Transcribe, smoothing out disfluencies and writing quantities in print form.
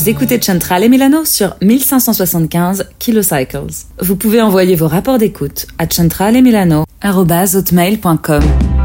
Vous écoutez Centrale et Milano sur 1575 kilocycles. Vous pouvez envoyer vos rapports d'écoute à centraleemilano@hotmail.com.